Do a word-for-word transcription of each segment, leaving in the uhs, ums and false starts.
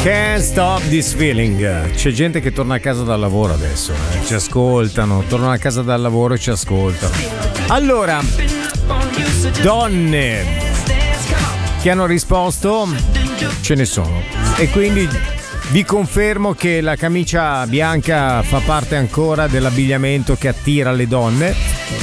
Can't stop this feeling. C'è gente che torna a casa dal lavoro adesso, eh. Ci ascoltano, tornano a casa dal lavoro e ci ascoltano. Allora, donne che hanno risposto ce ne sono, e quindi vi confermo che la camicia bianca fa parte ancora dell'abbigliamento che attira le donne,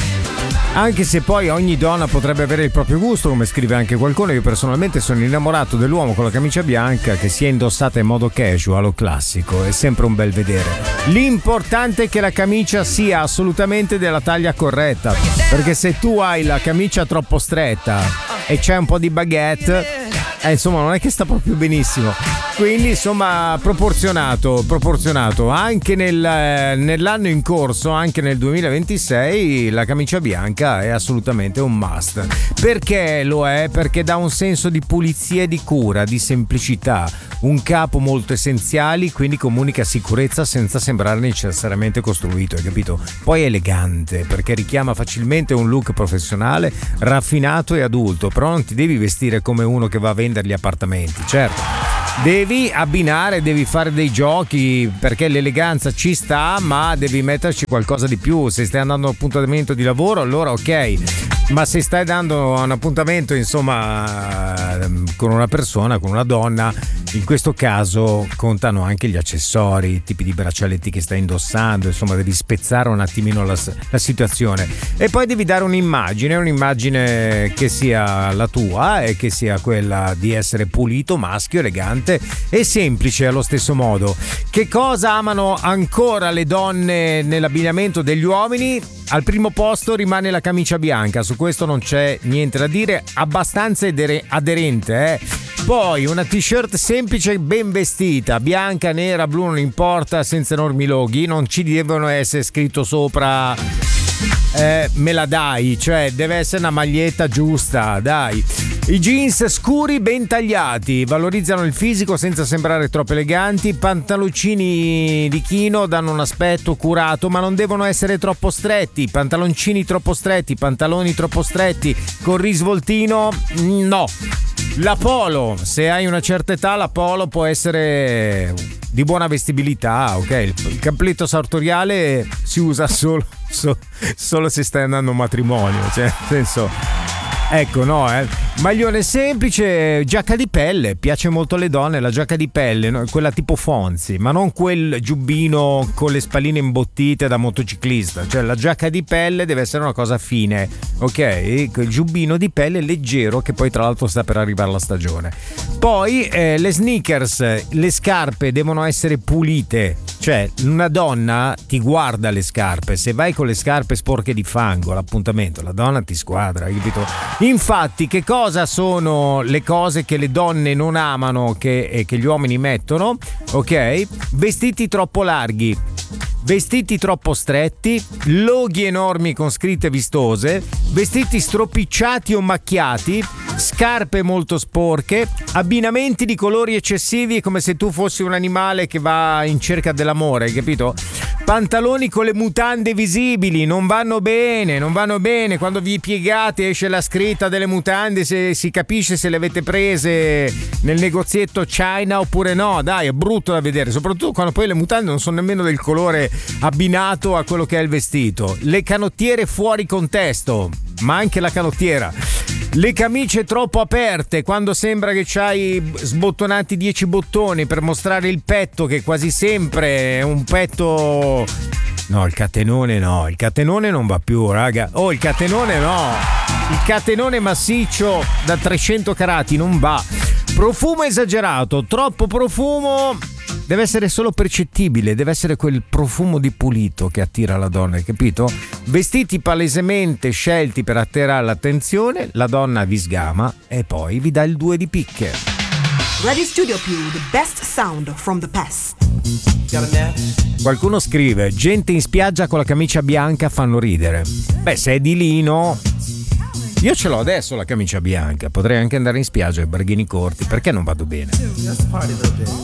anche se poi ogni donna potrebbe avere il proprio gusto, come scrive anche qualcuno. Io personalmente sono innamorato dell'uomo con la camicia bianca che sia indossata in modo casual o classico, è sempre un bel vedere. L'importante è che la camicia sia assolutamente della taglia corretta, perché se tu hai la camicia troppo stretta e c'è un po' di baguette, eh, insomma non è che sta proprio benissimo. Quindi insomma proporzionato, proporzionato. Anche nel, nell'anno in corso, anche nel duemilaventisei, la camicia bianca è assolutamente un must. Perché lo è? Perché dà un senso di pulizia e di cura, di semplicità, un capo molto essenziali, quindi comunica sicurezza senza sembrare necessariamente costruito, hai capito? Poi è elegante, perché richiama facilmente un look professionale, raffinato e adulto, però non ti devi vestire come uno che va a vendere gli appartamenti, certo. Devi abbinare, devi fare dei giochi, perché l'eleganza ci sta, ma devi metterci qualcosa di più. Se stai andando a un appuntamento di lavoro, allora ok, ma se stai dando un appuntamento insomma con una persona, con una donna, in questo caso contano anche gli accessori, i tipi di braccialetti che stai indossando, insomma devi spezzare un attimino la, la situazione, e poi devi dare un'immagine, un'immagine che sia la tua e che sia quella di essere pulito, maschio, elegante e semplice allo stesso modo. Che cosa amano ancora le donne nell'abbigliamento degli uomini? Al primo posto rimane la camicia bianca, su questo non c'è niente da dire, abbastanza aderente, eh. Poi una t-shirt semplice ben vestita, bianca, nera, blu, non importa, senza enormi loghi, non ci devono essere scritto sopra eh, me la dai, cioè deve essere una maglietta giusta, dai. I jeans scuri ben tagliati valorizzano il fisico senza sembrare troppo eleganti. Pantaloncini di chino danno un aspetto curato, ma non devono essere troppo stretti. Pantaloncini troppo stretti, pantaloni troppo stretti con risvoltino, no. La polo, se hai una certa età, la polo può essere di buona vestibilità, ok? Il cappelletto sartoriale si usa solo, solo, solo se stai andando a un matrimonio, cioè nel senso... Ecco, no, eh. Maglione semplice, giacca di pelle, piace molto alle donne la giacca di pelle, no? Quella tipo Fonzi, ma non quel giubbino con le spalline imbottite da motociclista, cioè la giacca di pelle deve essere una cosa fine, ok? Quel giubbino di pelle leggero che poi tra l'altro sta per arrivare la stagione. Poi eh, le sneakers, le scarpe devono essere pulite, cioè una donna ti guarda le scarpe, se vai con le scarpe sporche di fango all'appuntamento, la donna ti squadra, hai capito? Infatti, che cosa sono le cose che le donne non amano che, e che gli uomini mettono? Ok? Vestiti troppo larghi, vestiti troppo stretti, loghi enormi con scritte vistose, vestiti stropicciati o macchiati, scarpe molto sporche, abbinamenti di colori eccessivi come se tu fossi un animale che va in cerca dell'amore, hai capito? Pantaloni con le mutande visibili non vanno bene, non vanno bene. Quando vi piegate esce la scritta delle mutande, se si capisce se le avete prese nel negozietto China oppure no. Dai, è brutto da vedere, soprattutto quando poi le mutande non sono nemmeno del colore abbinato a quello che è il vestito. Le canottiere fuori contesto, ma anche la canottiera. Le camicie troppo aperte, quando sembra che c'hai sbottonati dieci bottoni per mostrare il petto, che quasi sempre è un petto... No, il catenone no, il catenone non va più, raga. Oh, il catenone no, il catenone massiccio da trecento carati non va. Profumo esagerato, troppo profumo... Deve essere solo percettibile, deve essere quel profumo di pulito che attira la donna, hai capito? Vestiti palesemente scelti per attirare l'attenzione, la donna vi sgama e poi vi dà il due di picche. Radio Studio Più, the best sound from the past. Qualcuno scrive: gente in spiaggia con la camicia bianca fanno ridere. Beh, se è di lino... Io ce l'ho adesso la camicia bianca, potrei anche andare in spiaggia ai barghini corti, perché non vado bene?